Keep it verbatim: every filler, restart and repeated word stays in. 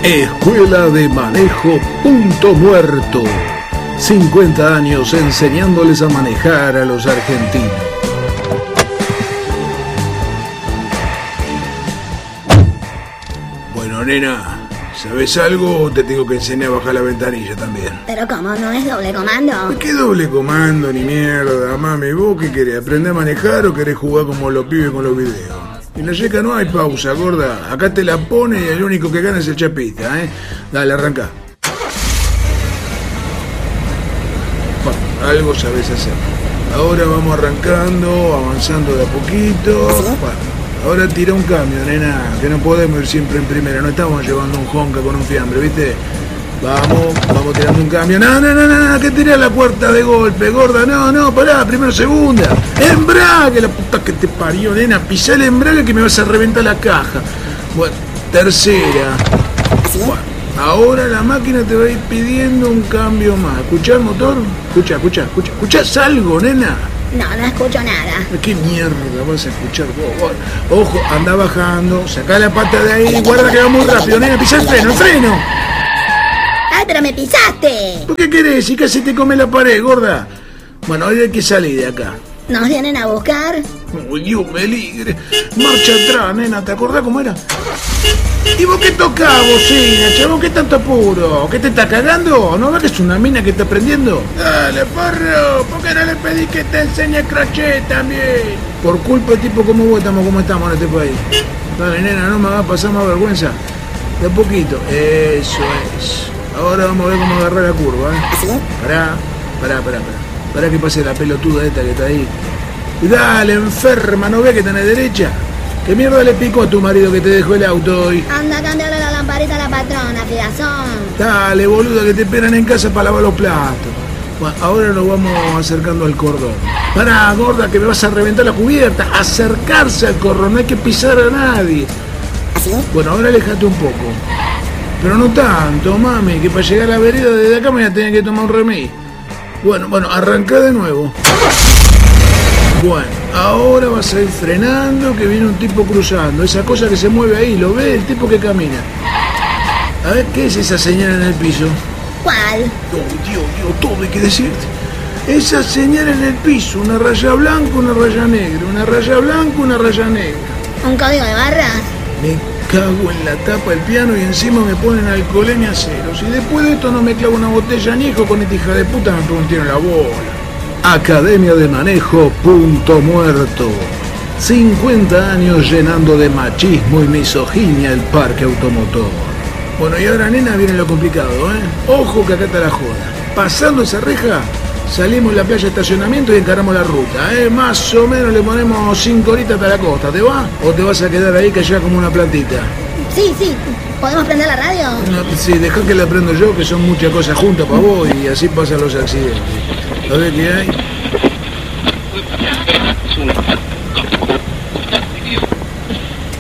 Escuela de Manejo Punto Muerto. cincuenta años enseñándoles a manejar a los argentinos. Bueno, nena, ¿sabes algo o te tengo que enseñar a bajar la ventanilla también? ¿Pero cómo? ¿No es doble comando? ¿Qué doble comando ni mierda, mami? ¿Vos qué querés? ¿Aprender a manejar o querés jugar como los pibes con los videos? En la yeca no hay pausa, gorda. Acá te la pone y el único que gana es el chapista, ¿eh? Dale, arranca. Bueno, algo sabés hacer. Ahora vamos arrancando, avanzando de a poquito. Bueno, ahora tira un cambio, nena, que no podemos ir siempre en primera. No estamos llevando un honka con un fiambre, ¿viste? Vamos, vamos tirando un cambio. No, no, no, no, que tiré la cuarta de golpe, gorda. No, no, pará, primero, segunda. Embrague, la puta que te parió, nena. Pisá el embrague que me vas a reventar la caja. Bueno, tercera. Bueno, ahora la máquina te va a ir pidiendo un cambio más. ¿Escuchás el motor? Escucha, escucha, escucha. ¿Escuchás algo, nena? No, no escucho nada. ¿Qué mierda vas a escuchar vos? Ojo, anda bajando, sacá la pata de ahí. Guarda que va muy rápido, nena. Pisá el freno, el freno. ¡Ay, pero me pisaste! ¿Por qué querés? Si casi te come la pared, gorda. Bueno, hoy hay que salir de acá. ¿Nos vienen a buscar? Uy, Dios me ligre. Marcha atrás, nena, ¿te acordás cómo era? ¿Y vos qué tocás, bocina, chabón? ¿Qué tanto apuro? ¿Qué te está cagando? ¿No ves que es una mina que está prendiendo? Dale, porro, ¿por qué no le pedí que te enseñe crochet también? Por culpa de tipo como vos estamos como estamos en este país. Dale, nena, no me hagas pasar más vergüenza. De a poquito. Eso es. Ahora vamos a ver cómo agarrar la curva, ¿eh? ¿Así? Pará, pará, pará, pará. Pará que pase la pelotuda esta que está ahí. Y dale, enferma, ¿no ves que tenés derecha? ¿Qué mierda le picó a tu marido que te dejó el auto hoy? Anda a cambiarle la lamparita a la patrona, fidazón. Dale, boluda, que te esperan en casa para lavar los platos. Bueno, ahora nos vamos acercando al cordón. Pará, gorda, que me vas a reventar la cubierta. Acercarse al cordón, no hay que pisar a nadie. ¿Así? Bueno, ahora alejate un poco. Pero no tanto, mami, que para llegar a la vereda desde acá me voy a tener que tomar un remis. Bueno, bueno, arrancá de nuevo. Bueno, ahora vas a ir frenando, que viene un tipo cruzando. Esa cosa que se mueve ahí, ¿lo ves? El tipo que camina. A ver, ¿qué es esa señal en el piso? ¿Cuál? Oh, Dios, Dios, todo hay que decirte. Esa señal en el piso, una raya blanca, una raya negra, una raya blanca, una raya negra. ¿Un código de barras? Me cago en la tapa del piano y encima me ponen alcoholemia cero. Si después de esto no me clavo una botella añejo, con esta hija de puta me pongo un tiro en la bola. Academia de Manejo Punto Muerto. cincuenta años llenando de machismo y misoginia el parque automotor. Bueno, y ahora, nena, viene lo complicado, ¿eh? Ojo que acá está la joda. Pasando esa reja, salimos en la playa de estacionamiento y encaramos la ruta, ¿eh? Más o menos le ponemos cinco horitas hasta la costa. ¿Te va? ¿O te vas a quedar ahí callada como una plantita? Sí, sí. ¿Podemos prender la radio? No, sí, dejá que la prendo yo, que son muchas cosas juntas para vos y así pasan los accidentes. A ver qué hay.